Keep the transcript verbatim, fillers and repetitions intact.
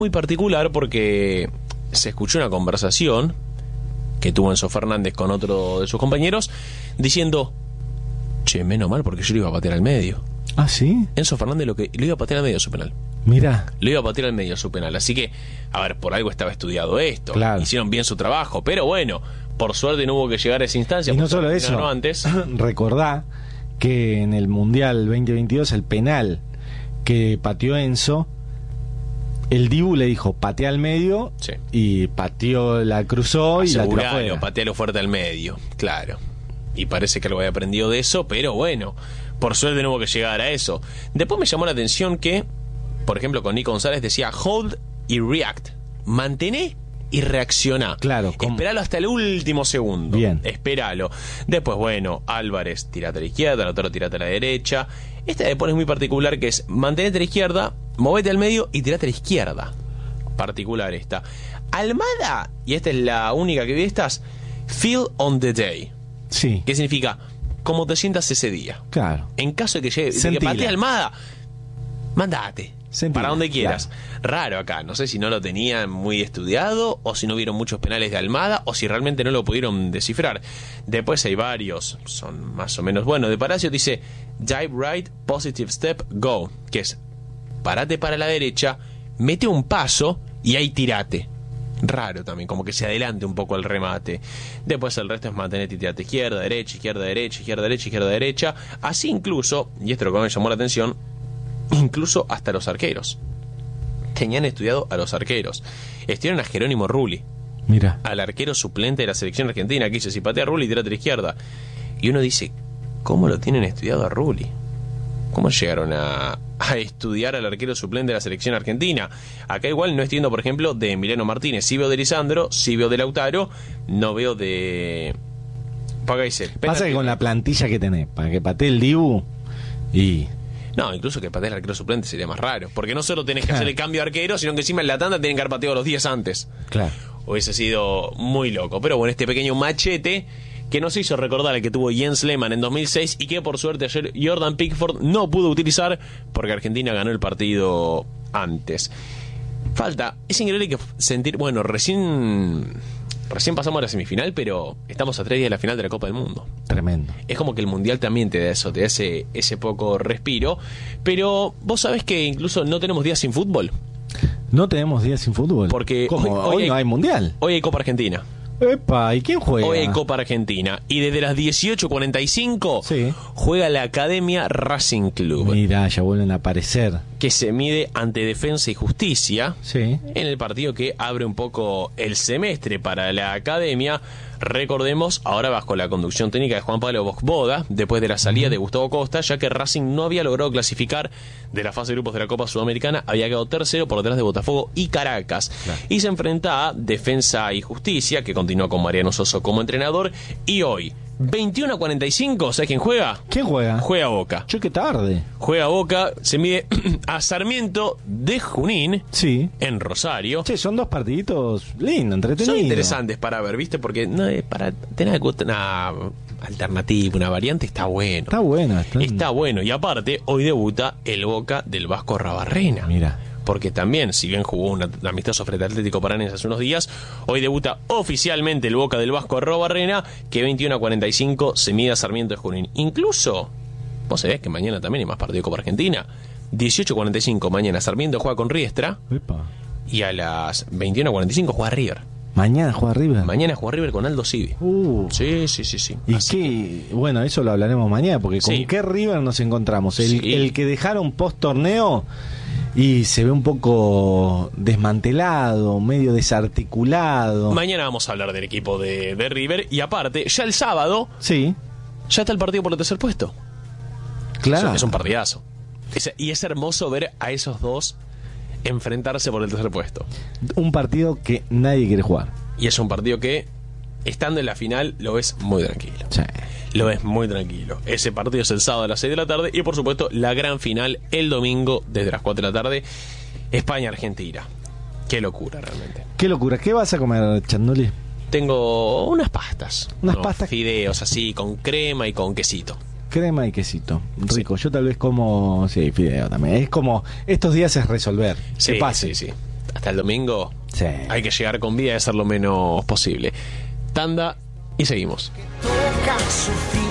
Muy particular porque se escuchó una conversación que tuvo Enzo Fernández con otro de sus compañeros diciendo: che, menos mal porque yo lo iba a patear al medio. ¿Ah, sí? Enzo Fernández lo que lo iba a patear al medio su penal. Mira. Lo iba a patear al medio su penal. Así que, a ver, por algo estaba estudiado esto. Claro. Hicieron bien su trabajo, pero bueno, por suerte no hubo que llegar a esa instancia. Y no solo eso, no antes. Recordá que en el Mundial veinte veintidós el penal que pateó Enzo, el Dibu le dijo patea al medio, sí, y pateó, la cruzó y la tiró afuera. Patealo fuerte al medio, claro. Y parece que algo había aprendido de eso, pero bueno, por suerte no hubo que llegar a eso. Después me llamó la atención que, por ejemplo, con Nico González decía hold y react. Mantené y reaccioná. Claro. ¿Cómo? Esperalo hasta el último segundo. Bien. Esperalo. Después, bueno, Álvarez, tirate a la izquierda, Lautaro, tirate a la derecha. Esta después es muy particular, que es mantenete a la izquierda, movete al medio y tirate a la izquierda. Particular esta. Almada, y esta es la única que vi estas, feel on the day. Sí. ¿Qué significa? Cómo te sientas ese día. Claro. En caso de que llegue, de que patee Almada, mandate. Sentila, para donde quieras. Claro. Raro acá, no sé si no lo tenían muy estudiado o si no vieron muchos penales de Almada o si realmente no lo pudieron descifrar. Después hay varios, son más o menos bueno. De Palacio dice dive right, positive step, go, que es parate para la derecha, mete un paso y ahí tirate. Raro también, como que se adelante un poco el remate. Después el resto es mantenerte y tirate izquierda, derecha, izquierda, derecha, izquierda, derecha, izquierda, derecha. Así incluso, y esto es lo que me llamó la atención, incluso hasta los arqueros tenían estudiado a los arqueros. Estudiaron a Jerónimo Rulli, mira, al arquero suplente de la selección argentina, que dice: si patea a Rulli, tirate a la izquierda. Y uno dice: ¿cómo lo tienen estudiado a Rulli? ¿Cómo llegaron a, a estudiar al arquero suplente de la selección argentina? Acá igual no entiendo, por ejemplo, de Emiliano Martínez. Sí veo de Lisandro, sí veo de Lautaro, no veo de... Paga dice, pasa que con la plantilla que tenés, para que patee el Dibu y... No, incluso que patee el arquero suplente sería más raro, porque no solo tenés que hacer el cambio de arquero, sino que encima en la tanda tienen que haber pateado los días antes. Claro. Hubiese sido muy loco. Pero bueno, este pequeño machete que nos hizo recordar el que tuvo Jens Lehmann en dos mil seis y que por suerte ayer Jordan Pickford no pudo utilizar porque Argentina ganó el partido antes. Falta, es increíble que sentir, bueno, recién recién pasamos a la semifinal, pero estamos a tres días de la final de la Copa del Mundo. Tremendo. Es como que el Mundial también te da eso, te da ese, ese poco respiro. Pero vos sabés que incluso no tenemos días sin fútbol. No tenemos días sin fútbol. Porque hoy, hoy, hoy no hay Mundial. Hoy hay Copa Argentina. Epa, ¿y quién juega? Hoy hay Copa Argentina. Y desde las dieciocho cuarenta y cinco sí, juega la Academia Racing Club. Mira, ya vuelven a aparecer. Que se mide ante Defensa y Justicia. Sí. En el partido que abre un poco el semestre para la Academia. Recordemos, ahora bajo la conducción técnica de Juan Pablo Bosboda, después de la salida de Gustavo Costa, ya que Racing no había logrado clasificar de la fase de grupos de la Copa Sudamericana, había quedado tercero por detrás de Botafogo y Caracas. Claro. Y se enfrenta a Defensa y Justicia, que continúa con Mariano Soso como entrenador. Y hoy, veintiuno a cuarenta y cinco, ¿sabes quién juega? ¿Quién juega? Juega Boca. Yo, qué tarde. Juega Boca, se mide a Sarmiento de Junín, sí, en Rosario. Che, son dos partiditos lindos, entretenidos. Son interesantes para ver, ¿viste? Porque no es para tener una alternativa, una variante, está bueno. Está bueno. Está, está bueno. Y aparte, hoy debuta el Boca del Vasco Rabarrena. Mira. Porque también, si bien jugó un amistoso frente al Atlético Paranaense hace unos días, hoy debuta oficialmente el Boca del Vasco Rabarrena, que veintiuno a cuarenta y cinco se mide a Sarmiento de Junín. Incluso, vos sabés que mañana también hay más partido de Copa Argentina. dieciocho a cuarenta y cinco mañana Sarmiento juega con Riestra. Epa. Y a las veintiuno a cuarenta y cinco juega River. Mañana juega River. Mañana juega River con Aldo Civi. Uh. Sí, sí, sí, sí. Y qué, que... bueno, eso lo hablaremos mañana, porque con sí. qué River nos encontramos. El, sí. el que dejaron post torneo y se ve un poco desmantelado, medio desarticulado. Mañana vamos a hablar del equipo de, de River. Y aparte, ya el sábado, sí, ya está el partido por el tercer puesto. Claro. Es, es un partidazo. Es, y es hermoso ver a esos dos enfrentarse por el tercer puesto. Un partido que nadie quiere jugar. Y es un partido que, estando en la final, lo ves muy tranquilo. Sí. Lo ves muy tranquilo. Ese partido es el sábado a las seis de la tarde. Y por supuesto, la gran final el domingo desde las cuatro de la tarde. España-Argentina. Qué locura realmente. Qué locura. ¿Qué vas a comer, Chanduli? Tengo unas pastas. Unas unos pastas. Fideos así, con crema y con quesito. Crema y quesito, rico. Sí. Yo tal vez como, sí, fideo también. Es como, estos días es resolver. Sí, que pase. sí, sí. hasta el domingo sí. hay que llegar con vida y hacer lo menos posible. Tanda y seguimos. Toca su fin.